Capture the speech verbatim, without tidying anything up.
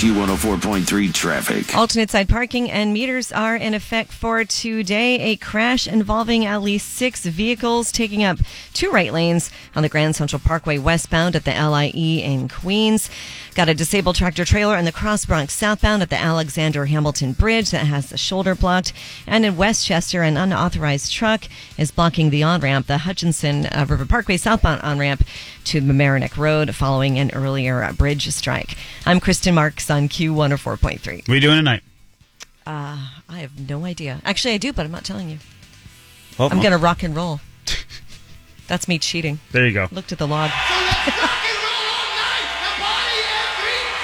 Q one oh four point three traffic. Alternate side parking and meters are in effect for today. A crash involving at least six vehicles taking up two right lanes on the Grand Central Parkway westbound at the L I E in Queens. Got a disabled tractor trailer in the Cross Bronx southbound at the Alexander Hamilton Bridge that has the shoulder blocked. And in Westchester, an unauthorized truck is blocking the on-ramp, the Hutchinson uh, River Parkway southbound on-ramp to Mamaroneck Road following an earlier uh, bridge strike. I'm Kristen Marks on Q one oh four point three. What are you doing tonight? Uh, I have no idea. Actually, I do, but I'm not telling you. Oh, I'm going to rock and roll. That's me cheating. There you go. Looked at the log.